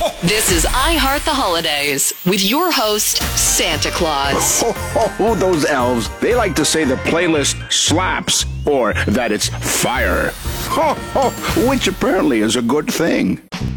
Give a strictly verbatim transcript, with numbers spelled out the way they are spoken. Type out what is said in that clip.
This is I Heart the Holidays with your host, Santa Claus. Oh, oh, those elves. They like to say the playlist slaps or that it's fire. Oh, oh, which apparently is a good thing.